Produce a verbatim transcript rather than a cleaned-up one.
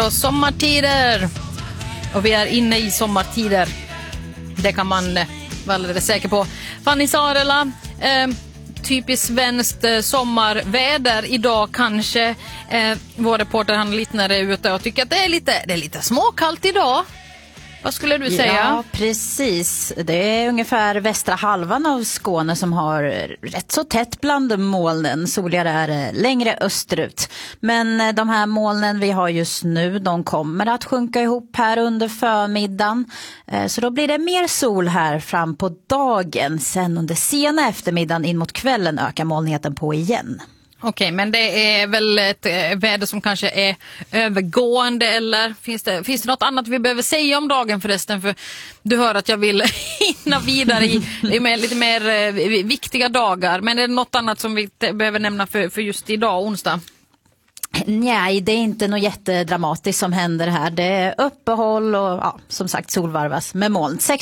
alltså sommartider. Och vi är inne i sommartider. Det kan man vara alldeles säker på. Fanny Sarela, eh, typiskt svenskt eh, sommarväder idag kanske. Eh, vår reporter han Littner är ute och tycker att det är lite, det är lite småkallt idag. Vad skulle du säga? Ja, precis. Det är ungefär västra halvan av Skåne som har rätt så tätt bland molnen. Soligare är längre österut. Men de här molnen vi har just nu, de kommer att sjunka ihop här under förmiddagen. Så då blir det mer sol här fram på dagen. Sen under sena eftermiddagen in mot kvällen ökar molnigheten på igen. Okej, men det är väl ett väder som kanske är övergående, eller finns det, finns det något annat vi behöver säga om dagen förresten? För du hör att jag vill hinna vidare i, i med lite mer viktiga dagar. Men är det något annat som vi behöver nämna för, för just idag, onsdag? Nej, det är inte något jättedramatiskt som händer här. Det är uppehåll och ja, som sagt solvarvas med moln.